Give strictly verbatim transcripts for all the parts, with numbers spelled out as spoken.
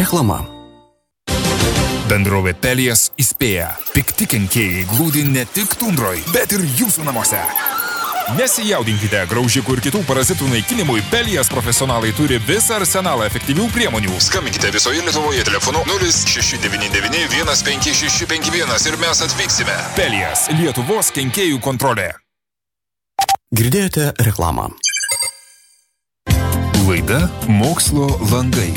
Reklama. Bendrovė Pelijas įspėja. Pikti kenkėjai glūdi ne tik tundroj, bet ir jūsų namuose. Nesijaudinkite, graužikų ir kitų parazitų naikinimui Pelijas profesionalai turi visą arsenalą efektyvių priemonių. Skambinkite visoje Lietuvoje telefonu nulis šeši devyni devyni vienas penki šeši penki vienas ir mes atvyksime. Pelijas – Lietuvos kenkėjų kontrolė. Girdėjote reklamą. Laida Mokslo langai.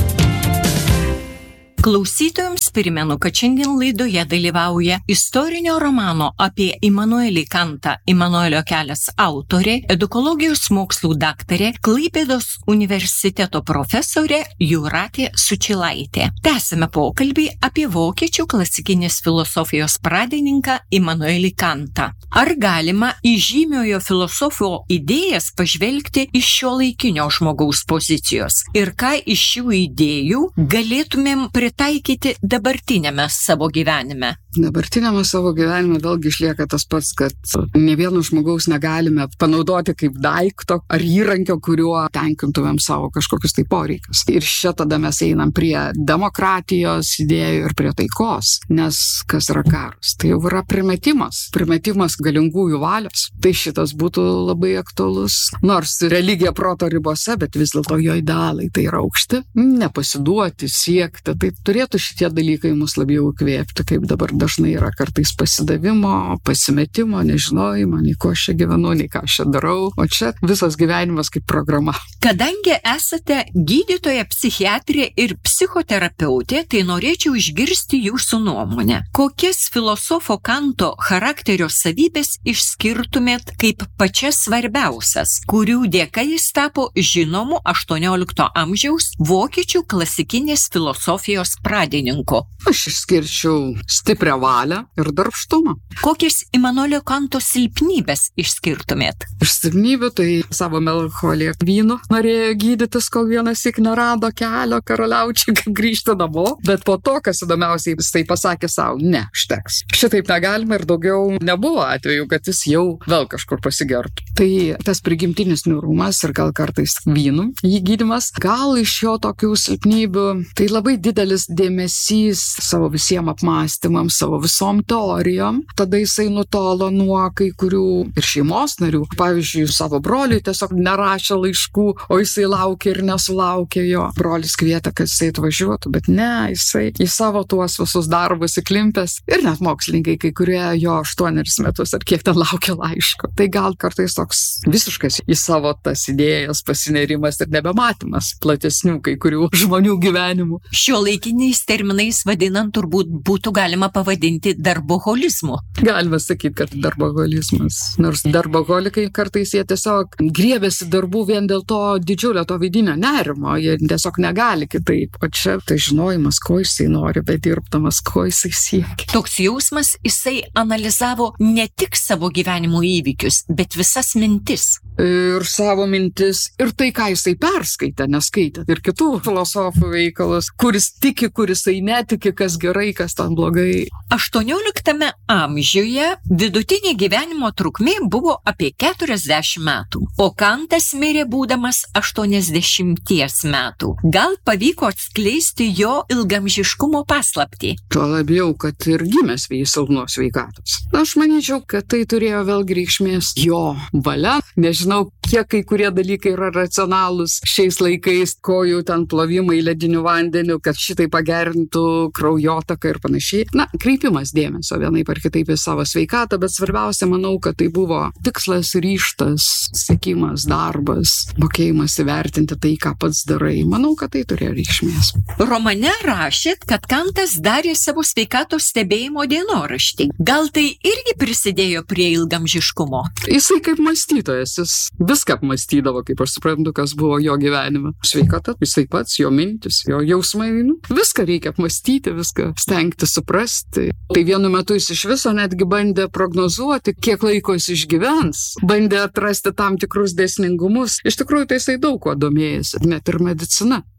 Klausytojams primenu, kad šiandien laidoje dalyvauja istorinio romano apie Imanuelį Kantą Imanuelio kelias autorė, edukologijos mokslų daktarė, Klaipėdos universiteto profesorė Jūratė Sučilaitė. Tęsime pokalbį apie vokiečių klasikinės filosofijos pradininką Imanuelį Kantą. Ar galima į žymiojo filosofo idėjas pažvelgti iš šiuolaikinio žmogaus pozicijos? Ir ką iš šių idėjų galėtumėm pritaikyti taikyti dabartinėme savo gyvenime? Dabartinėme savo gyvenime vėlgi išlieka tas pats, kad ne vieno žmogaus negalime panaudoti kaip daikto ar įrankio, kuriuo tenkintumėm savo kažkokius tai poreikius. Ir čia tada mes einam prie demokratijos idėjų ir prie taikos, nes kas yra karas? Tai jau yra primetimas, primetimas galingųjų valios. Tai šitas būtų labai aktualus, nors religija proto ribose, bet vis dėlto jo idealai tai yra aukšti, nepasiduoti, siekti. Tai turėtų šitie dalykai mus labiau įkvėpti, kaip dabar dažnai yra kartais pasidavimo, pasimetimo, nežinojimo, nei ko aš čia gyvenu, nei ką aš čia darau, o čia visas gyvenimas kaip programa. Kadangi esate gydytoja, psichiatrė ir psichoterapeutė, tai norėčiau išgirsti jūsų nuomonę. Kokias filosofo Kanto charakterio savybės išskirtumėt kaip pačias svarbiausias, kurių dėka jis tapo žinomu aštuoniolikto amžiaus vokiečių klasikinės filosofijos pradininku? Aš išskirčiau stiprią valią ir darbštumą. Kokias Imanuelio Kanto silpnybės išskirtumėt? Iš silpnybių tai savo melancholiją vynu norėjo gydytis, kol vienas syk nerado kelio karaliaučiai, kaip grįžti namo. Bet po to, kas įdomiausiai, jis tai pasakė savo, ne, užteks. Šitaip negalima ir daugiau nebuvo atveju, kad jis jau vėl kažkur pasigertų. Tai tas prigimtinis niūrumas ir gal kartais vynu jį gydymas, gal iš jo tokių silpnybių, tai labai didelis dėmesys savo visiems apmąstymams, savo visom teorijom. Tada jisai nutolo nuo kai kurių ir šeimos narių. Pavyzdžiui, savo broliui tiesiog nerašė laiškų, o jisai laukė ir nesulaukė jo. Brolis kvietė, kad jisai atvažiuotų, bet ne, jisai į savo tuos visus darbus įklimpęs. Ir net mokslininkai, kai kurie jo aštuoneris metus ar kiek ten laukia laiško. Tai gal kartais toks visiškas į savo tas idėjas pasinerimas ir nebematymas platesnių kai kurių žmonių gyvenimų. Šiuolaikiniais terminais vadinant, turbūt būtų galima pavadinti darboholizmu. Galima sakyti, kad darboholizmas. Nors darboholikai kartais jie tiesiog griebėsi darbų vien dėl to didžiulio to vidinio nerimo. Jie tiesiog negali kitaip. O čia tai žinojimas, ko jisai nori, bet dirbdamas, ko jisai siekia. Toks jausmas, jisai analizavo ne tik savo gyvenimo įvykius, bet visas mintis. Ir savo mintis, ir tai, ką jisai perskaitė, neskaitė. Ir kitų filosofų veikalus, kuris tiki, kuris jisai netiki, kas gerai, kas ten blogai. aštuonioliktame amžiuje vidutinė gyvenimo trukmė buvo apie keturiasdešimt metų, o Kantas mirė būdamas aštuoniasdešimties metų. Gal pavyko atskleisti jo ilgamžiškumo paslaptį? Tuo labiau, kad ir gimęs vėjai silpnos sveikatos. Aš manyčiau, kad tai turėjo vėl reikšmės jo valia. Nežinau, kiek kai kurie dalykai yra racionalūs šiais laikais, kojų ten plovimai lediniu vandeniu, kad šitai pagerintų kraujotaką ir panašiai. Na, kreipimas dėmesio vienaip ar kitaip į savo sveikatą, bet svarbiausia, manau, kad tai buvo tikslas, ryžtas, siekimas, darbas, mokėjimas įvertinti tai, ką pats darai. Manau, kad tai turėjo reikšmės. Romane rašėt, kad Kantas darė savo sveikatos stebėjimo dienoraštį. Gal tai irgi prisidėjo prie ilgamžiškumo? Jisai kaip mąstytojas, jis viską apmąstydavo, kaip aš suprantu, kas buvo jo gyvenime. Sveikata, jisai pats, jo mintis, jo jausmai, nu, viską reikia apmąstyti, viską stengti suprasti. Tai vienu metu jis iš viso netgi bandė prognozuoti, kiek laiko jis išgyvens, bandė atrasti tam tikrus dėsningumus. Iš tikrųjų, tai jisai daug kuo domėjasi, net ir medicina.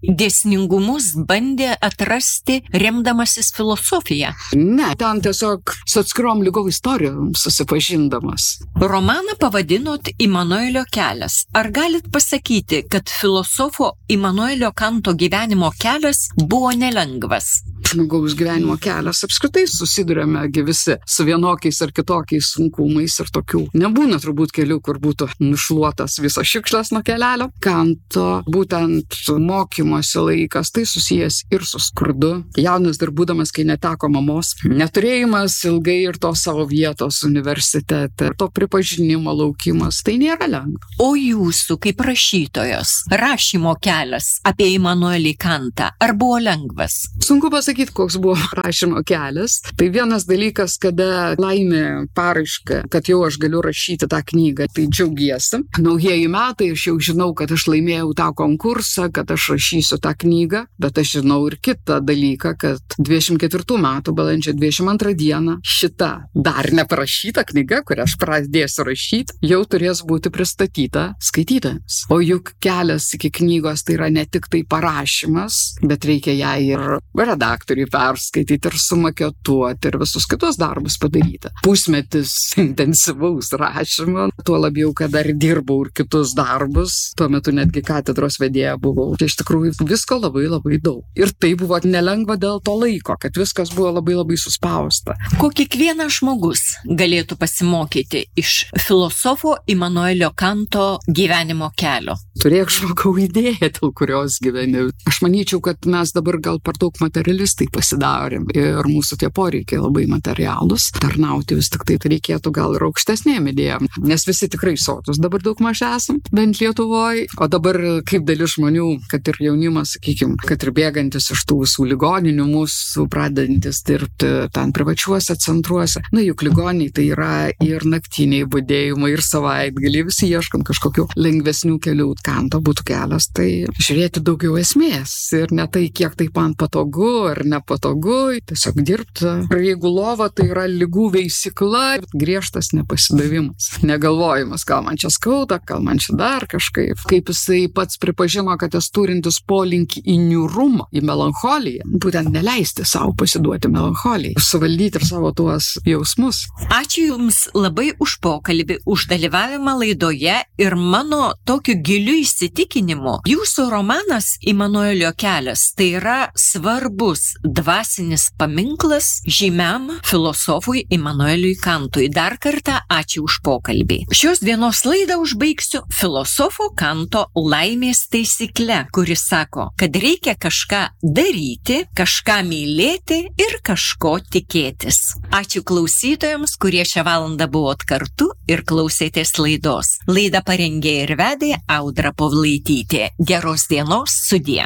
dėsningumus bandė atrasti remdamasis filosofiją? Ne, ten tiesiog su atskirom lygom istorijom susipažindamas. Romaną pavadinot Imanuelio kelias. Ar galit pasakyti, kad filosofo Imanuelio Kanto gyvenimo kelias buvo nelengvas? Žmogaus gyvenimo kelias apskritai susiduriame visi su vienokiais ar kitokiais sunkumais ir tokių. Nebūna turbūt kelių, kur būtų nušluotas visas šiukšles nuo kelelio. Kanto būtent mokymosi laikas tai susijęs ir su skurdu. Jaunas dar būdamas, kai neteko mamos, neturėjimas ilgai ir to savo vietos universitete, to pripažinimo laukimas, tai nėra lengva. O jūsų kaip rašytojos rašymo kelias apie Imanuelį Kantą ar buvo lengvas? Sunku pasakyti, koks buvo rašymo kelias. Tai vienas dalykas, kada laimė paraiška, kad jau aš galiu rašyti tą knygą, tai džiaugiesi. Naujieji metai, aš jau žinau, kad aš laimėjau tą konkursą, kad aš rašysiu tą knygą, bet aš žinau ir kitą dalyką, kad dvidešimt ketvirtų metų balandžio dvidešimt antrą dieną šita dar neparašyta knyga, kurią aš pradėsiu rašyti, jau turės būti pristatyta skaitytojams. O juk kelias iki knygos tai yra ne tik tai parašymas, bet reikia ją ir redaktoriui perskaityti ir sumaketuoti ir visus kitus darbus padaryti. Pusmetis intensyvaus rašymo, tuo labiau, kad dar dirbau ir kitus darbus, tuo metu netgi katedros vedėja buvau. Tai iš tikrųjų visko labai labai daug. Ir tai buvo nelengva dėl to laiko, kad viskas buvo labai labai suspausta. Ko kiekvienas žmogus galėtų pasimokyti iš filosofo Imanuelio Kanto gyvenimo kelio? Turėk žmogau idėją, dėl kurios gyveni. Aš manyčiau, kad mes dabar gal per daug materialistai pasidarėm ir mūsų tie poreikiai labai materialūs. Tarnauti vis tik tai reikėtų gal ir aukštesnėm idėjom, nes visi tikrai sotus dabar daug maž esam, bent Lietuvoje. O dabar kaip dalis žmonių, kad ir jaunimas, sakykime, kad ir bėgantis iš tų visų ligoninių, mūsų pradedantis dirbti ten privačiuose centruose. Na, juk ligoniai tai yra ir naktiniai budėjimai, ir savaitgaliai, visi ieškam kažkokių lengvesnių kelių. Kanto būtų kelias, tai žiūrėti daugiau esmės ir ne tai, kiek tai man patogu ar nepatogu, tiesiog dirbti. Ir jeigu lova, tai yra ligų veisikla, griežtas nepasidavimas. Negalvojimas, gal man čia skauda, gal man čia dar kažkaip. Kaip jisai pats pripažino, kad jis turintis polinkį į niūrumą, į melancholiją, būtent neleisti savo pasiduoti melancholijai, suvaldyti ir savo tuos jausmus. Ačiū Jums labai už pokalbį, už dalyvavimą laidoje ir mano tokiu giliu įsitikinimu. Jūsų romanas Imanuelio kelias tai yra svarbus dvasinis paminklas žymiam filosofui Imanueliui Kantui. Dar kartą ačiū už pokalbį. Šios dienos laidą užbaigsiu filosofo Kanto laimės taisykle, kuris sako, kad reikia kažką daryti, kažką mylėti ir kažko tikėtis. Ačiū klausytojams, kurie šią valandą buvot kartu ir klausėtės laidos. Laidą parengė ir vedė Audra Povlaitytė. Geros dienos, sudie.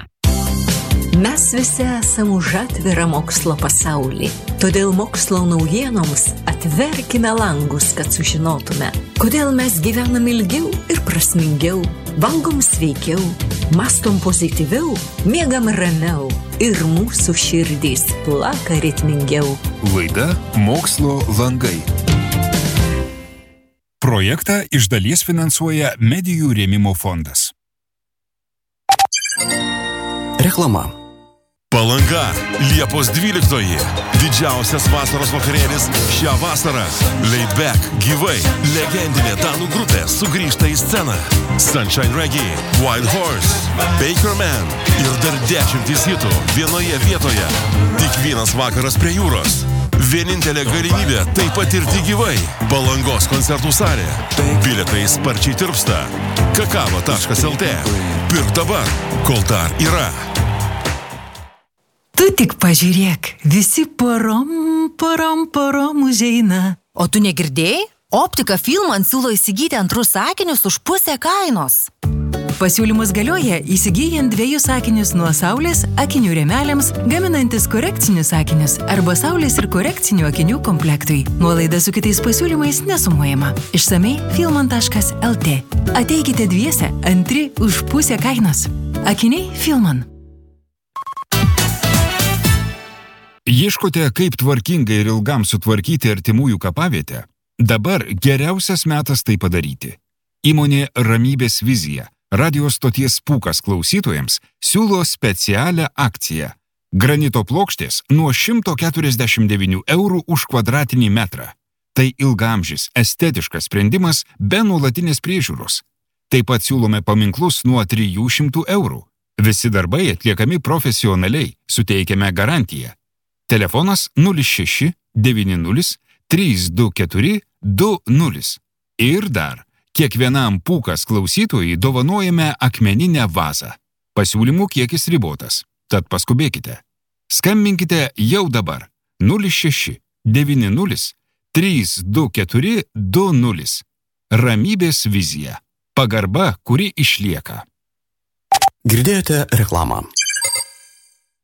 Mes visi esame už atvirą mokslo pasaulį. Todėl mokslo naujienoms atverkime langus, kad sužinotume, kodėl mes gyvenam ilgiau ir prasmingiau, valgom sveikiau, mastom pozityviau, miegam ramiau ir mūsų širdys plaka ritmingiau. Laida Mokslo langai. Projektą iš dalies finansuoja Medijų rėmimo fondas. Reklama. Palanga, Liepos dvyliktoji. Didžiausias vasaros vakarėlis šią vasarą. Laid Back, gyvai, legendinė danų grupė sugrįžta į sceną. Sunshine Reggae, Wild Horse, Baker Man ir dar dešimtys hitų vienoje vietoje. Tik vienas vakaras prie jūros. Vienintelė galimybė tai patirti gyvai. Palangos koncertų salė. Bilietai sparčiai tirpsta. kakava taškas el tė. Pirk dabar, kol dar yra. Tu tik pažiūrėk, visi porom, porom, porom užeina. O tu negirdėjai? Optika Filman siūlo įsigyti antrus sakinius už pusę kainos. Pasiūlymus galioja įsigyjant dviejus sakinius nuo saulės akinių rėmeliams, gaminantis korekcinius sakinius arba saulės ir korekcinių akinių komplektui. Nuolaida su kitais pasiūlymais nesumuojama. Išsamei filman taškas el tė. Ateikite dviese, antri už pusę kainos. Akiniai Filman. Ieškote, kaip tvarkingai ir ilgam sutvarkyti artimųjų kapavietę? Dabar geriausias metas tai padaryti. Įmonė Ramybės vizija Radio stoties Pūkas klausytojams siūlo specialią akciją. Granito plokštės nuo šimto keturiasdešimt devynių eurų už kvadratinį metrą. Tai ilgamžis, estetiškas sprendimas be nuolatinės priežiūros. Taip pat siūlome paminklus nuo trijų šimtų eurų. Visi darbai atliekami profesionaliai, suteikiame garantiją. Telefonas nulis šeši devyni nulis trys du keturi du nulis. Ir dar, kiekvienam Pūkas klausytojui dovanojame akmeninę vazą. Pasiūlymų kiekis ribotas, tad paskubėkite. Skambinkite jau dabar nulis šeši devyni nulis trys du keturi du nulis. Ramybės vizija. Pagarba, kuri išlieka. Girdėjote reklamą.